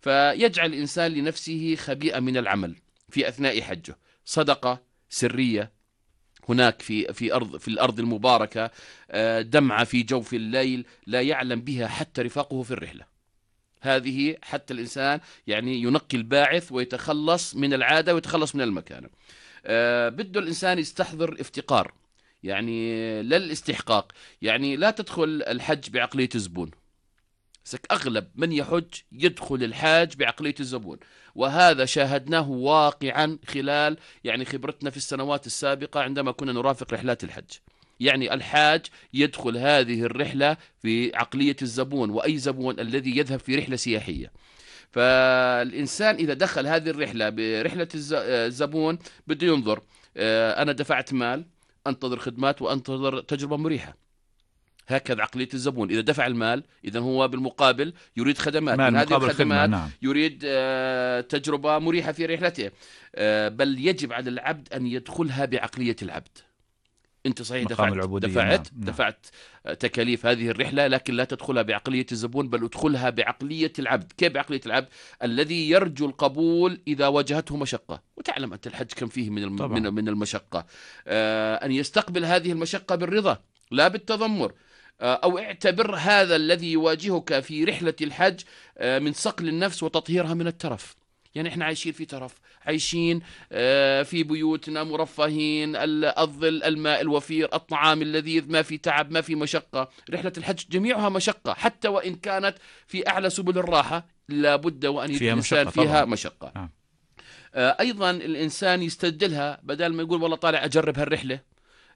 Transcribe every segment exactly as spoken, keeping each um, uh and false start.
فيجعل الإنسان لنفسه خبيئة من العمل في أثناء حجه، صدقة سرية هناك في في أرض في الأرض المباركة، دمعة في جوف الليل لا يعلم بها حتى رفاقه في الرحلة. هذه حتى الإنسان يعني ينقي الباعث ويتخلص من العادة ويتخلص من المكانة. أه بده الإنسان يستحضر افتقار، يعني لا الاستحقاق. يعني لا تدخل الحج بعقلية الزبون. أغلب من يحج يدخل الحاج بعقلية الزبون، وهذا شاهدناه واقعا خلال يعني خبرتنا في السنوات السابقة عندما كنا نرافق رحلات الحج. يعني الحاج يدخل هذه الرحلة في عقلية الزبون، وأي زبون الذي يذهب في رحلة سياحية. فالإنسان إذا دخل هذه الرحلة برحلة الزبون بده ينظر، أنا دفعت مال، أنتظر خدمات وأنتظر تجربة مريحة. هكذا عقلية الزبون. إذا دفع المال إذا هو بالمقابل يريد خدمات، من هذه الخدمات نعم. يريد تجربة مريحة في رحلته. بل يجب على العبد أن يدخلها بعقلية العبد. أنت صحيح دفعت دفعت, نعم. دفعت تكاليف هذه الرحلة، لكن لا تدخلها بعقلية الزبون، بل ادخلها بعقلية العبد. كيف بعقلية العبد؟ الذي يرجو القبول إذا واجهته مشقة، وتعلم أنت الحج كم فيه من من من المشقة. أن يستقبل هذه المشقة بالرضا لا بالتذمر. أو اعتبر هذا الذي يواجهك في رحلة الحج من صقل النفس وتطهيرها من الترف. يعني احنا عايشين في ترف، عايشين في بيوتنا مرفهين، الظل، الماء الوفير، الطعام اللذيذ، ما في تعب، ما في مشقة. رحلة الحج جميعها مشقة، حتى وإن كانت في أعلى سبل الراحة لابد وأن يجد الإنسان فيها مشقة. آه. أيضا الإنسان يستبدلها، بدل ما يقول والله طالع أجرب هالرحلة،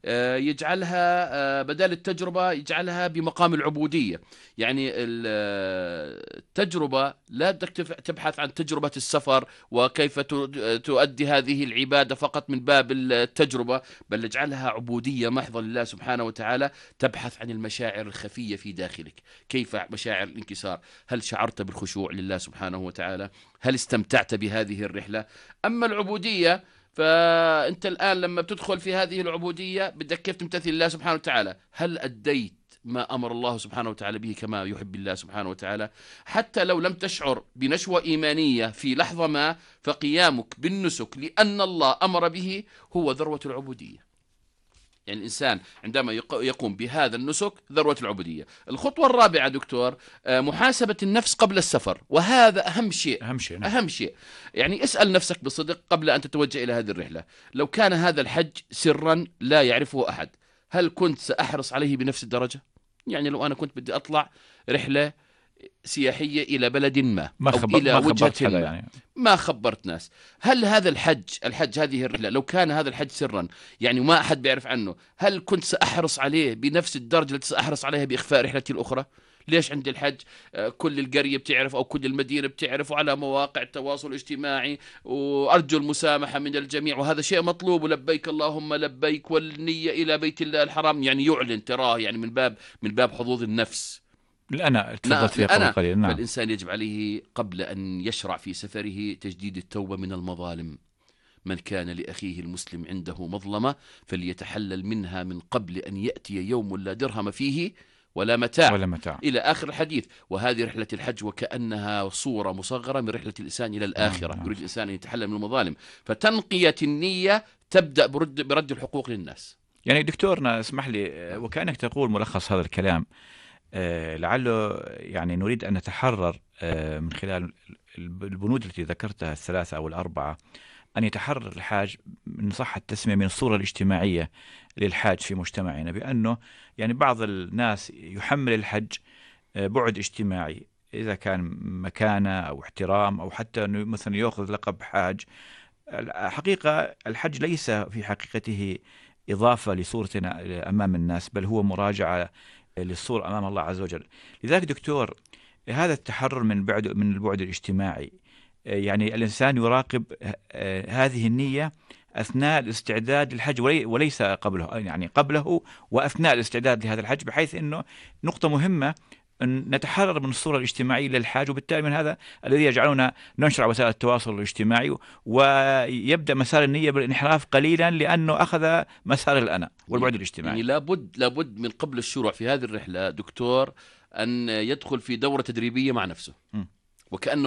يجعلها بدل التجربة يجعلها بمقام العبودية. يعني التجربة لا بدك تبحث عن تجربة السفر وكيف تؤدي هذه العبادة فقط من باب التجربة، بل اجعلها عبودية محضة لله سبحانه وتعالى. تبحث عن المشاعر الخفية في داخلك. كيف مشاعر الانكسار؟ هل شعرت بالخشوع لله سبحانه وتعالى؟ هل استمتعت بهذه الرحلة؟ أما العبودية فأنت الآن لما بتدخل في هذه العبودية بدك كيف تمتثل الله سبحانه وتعالى. هل أديت ما أمر الله سبحانه وتعالى به كما يحب الله سبحانه وتعالى؟ حتى لو لم تشعر بنشوة إيمانية في لحظة ما، فقيامك بالنسك لأن الله أمر به هو ذروة العبودية. يعني الإنسان عندما يقوم بهذا النسك ذروة العبودية. الخطوة الرابعة دكتور، محاسبة النفس قبل السفر، وهذا أهم شيء. أهم شيء, نعم. أهم شيء. يعني اسأل نفسك بصدق قبل أن تتوجه إلى هذه الرحلة، لو كان هذا الحج سرا لا يعرفه أحد، هل كنت سأحرص عليه بنفس الدرجة؟ يعني لو أنا كنت بدي أطلع رحلة سياحية إلى بلد ما, ما أو خبر إلى ما وجهة ما يعني. ما خبرت ناس، هل هذا الحج الحج هذه الرحلة لو كان هذا الحج سرا يعني ما أحد بيعرف عنه، هل كنت سأحرص عليه بنفس الدرجة التي سأحرص عليها بإخفاء رحلتي الأخرى؟ ليش عند الحج كل القرية بتعرف أو كل المدينة بتعرف، وعلى مواقع التواصل الاجتماعي، وأرجو المسامحة من الجميع، وهذا شيء مطلوب، ولبيك اللهم لبيك، والنية إلى بيت الله الحرام، يعني يعلن تراه يعني من باب من باب حظوظ النفس. الأنا تفضلت فيها قبل قليل. نعم. فالإنسان يجب عليه قبل أن يشرع في سفره تجديد التوبة من المظالم. من كان لأخيه المسلم عنده مظلمة فليتحلل منها من قبل أن يأتي يوم لا درهم فيه ولا متاع, ولا متاع. إلى آخر الحديث. وهذه رحلة الحج وكأنها صورة مصغرة من رحلة الإنسان إلى الآخرة. نعم. يريد الإنسان أن يتحلل من المظالم، فتنقية النية تبدأ برد, برد الحقوق للناس. يعني دكتورنا اسمح لي، وكأنك تقول ملخص هذا الكلام، آه لعله يعني نريد أن نتحرر آه من خلال البنود التي ذكرتها الثلاثة أو الأربعة، أن يتحرر الحاج من صح التسمية من الصورة الاجتماعية للحاج في مجتمعنا، بأنه يعني بعض الناس يحمل الحج آه بعد اجتماعي، إذا كان مكانة أو احترام أو حتى أنه مثلا يأخذ لقب حاج. حقيقة الحج ليس في حقيقته إضافة لصورتنا أمام الناس، بل هو مراجعة للصورة أمام الله عز وجل. لذلك دكتور، هذا التحرر من بعد من البعد الاجتماعي، يعني الإنسان يراقب هذه النية أثناء الاستعداد للحج وليس قبله، يعني قبله وأثناء الاستعداد لهذا الحج، بحيث أنه نقطة مهمة أن نتحرر من الصورة الاجتماعية للحاج، وبالتالي من هذا الذي يجعلنا ننشر وسائل التواصل الاجتماعي، ويبدأ مسار النية بالانحراف قليلا لأنه أخذ مسار الأنا والبعد الاجتماعي. يعني لابد لابد من قبل الشروع في هذه الرحلة دكتور أن يدخل في دورة تدريبية مع نفسه، وكأنه